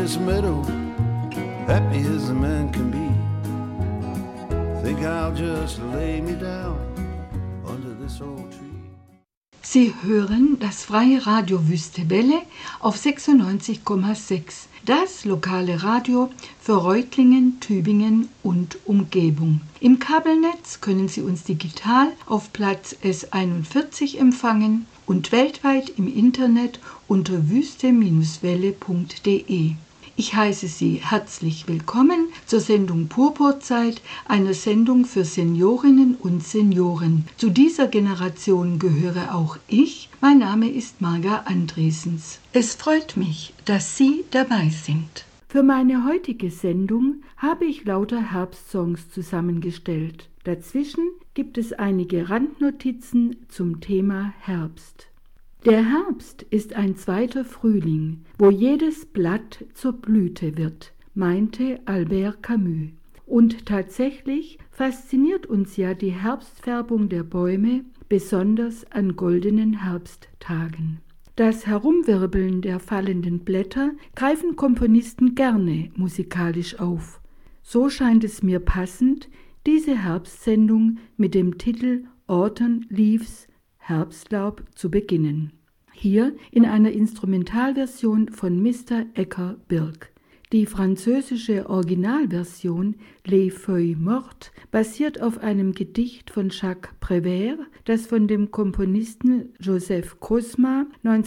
this meadow, happy as a man can be. Think I'll just lay me down under this old tree. Sie hören das freie Radio Wüste Welle auf 96,6, das lokale Radio für Reutlingen, Tübingen und Umgebung. Im Kabelnetz können Sie uns digital auf Platz S41 empfangen und weltweit im Internet unter wüste-welle.de. Ich heiße Sie herzlich willkommen zur Sendung Purpurzeit, einer Sendung für Seniorinnen und Senioren. Zu dieser Generation gehöre auch ich. Mein Name ist Marga Andresens. Es freut mich, dass Sie dabei sind. Für meine heutige Sendung habe ich lauter Herbstsongs zusammengestellt. Dazwischen gibt es einige Randnotizen zum Thema Herbst. Der Herbst ist ein zweiter Frühling, wo jedes Blatt zur Blüte wird, meinte Albert Camus. Und tatsächlich fasziniert uns ja die Herbstfärbung der Bäume, besonders an goldenen Herbsttagen. Das Herumwirbeln der fallenden Blätter greifen Komponisten gerne musikalisch auf. So scheint es mir passend, diese Herbstsendung mit dem Titel Autumn Leaves Herbstlaub zu beginnen. Hier in einer Instrumentalversion von Mr. Eckhard Birk. Die französische Originalversion Les Feuilles Mortes basiert auf einem Gedicht von Jacques Prévert, das von dem Komponisten Joseph Kosma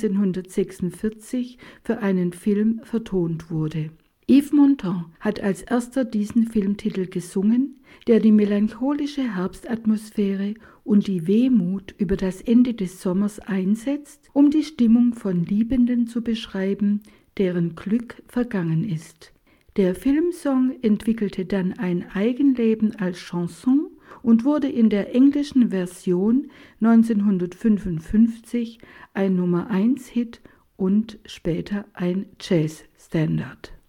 1946 für einen Film vertont wurde. Yves Montand hat als erster diesen Filmtitel gesungen, der die melancholische Herbstatmosphäre und die Wehmut über das Ende des Sommers einsetzt, um die Stimmung von Liebenden zu beschreiben, deren Glück vergangen ist. Der Filmsong entwickelte dann ein Eigenleben als Chanson und wurde in der englischen Version 1955 ein Nummer-1-Hit und später ein Jazz-Standard.